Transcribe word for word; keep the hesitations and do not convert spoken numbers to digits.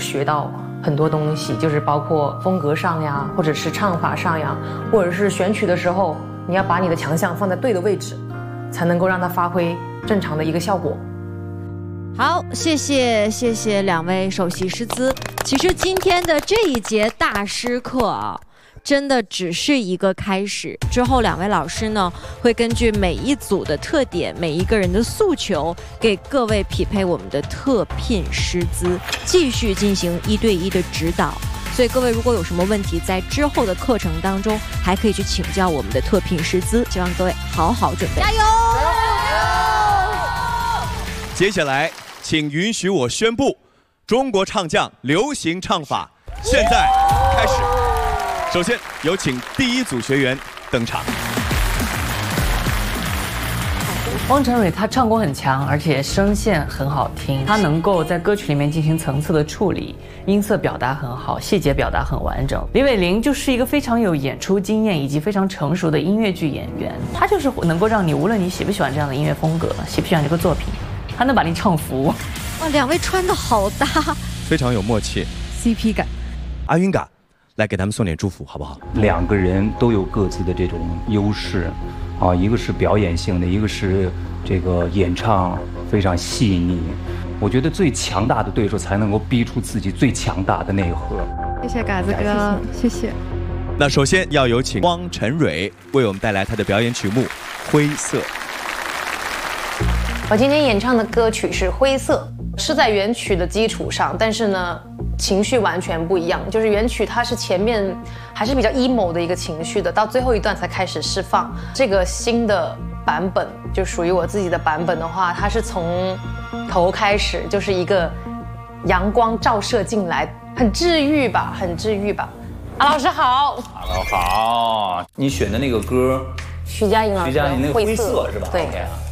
学到很多东西，就是包括风格上呀，或者是唱法上呀，或者是选曲的时候，你要把你的强项放在对的位置，才能够让它发挥正常的一个效果。 好，谢谢谢谢两位首席师资。其实今天的这一节大师课啊，真的只是一个开始。之后两位老师呢，会根据每一组的特点、每一个人的诉求，给各位匹配我们的特聘师资，继续进行一对一的指导。所以各位如果有什么问题，在之后的课程当中，还可以去请教我们的特聘师资。希望各位好好准备，加油！ 接下来，请允许我宣布，中国唱将流行唱法现在开始。首先有请第一组学员登场。 汪晨蕊她唱功很强，而且声线很好听，她能够在歌曲里面进行层次的处理，音色表达很好，细节表达很完整。李伟玲就是一个非常有演出经验以及非常成熟的音乐剧演员，她就是能够让你无论你喜不喜欢这样的音乐风格，喜不喜欢这个作品，她能把你唱服。 哇，两位穿的好搭， 非常有默契 ，C P 感。 阿云嘎，来给他们送点祝福，好不好？ 两个人都有各自的这种优势，啊，一个是表演性的，一个是这个演唱非常细腻。我觉得最强大的对手才能够逼出自己最强大的内核。 谢谢嘎子哥，谢谢。 那首先要有请汪晨蕊为我们带来她的表演曲目《灰色》。 我今天演唱的歌曲是《灰色》，是在原曲的基础上，但是呢，情绪完全不一样。就是原曲它是前面还是比较 emo 的一个情绪的，到最后一段才开始释放。这个新的版本就属于我自己的版本的话，它是从头开始就是一个阳光照射进来，很治愈吧，很治愈吧。阿老师好。 Hello， 好，你选的那个歌， 徐佳莹老师， 徐佳莹那个灰色色是吧？ 对。 Okay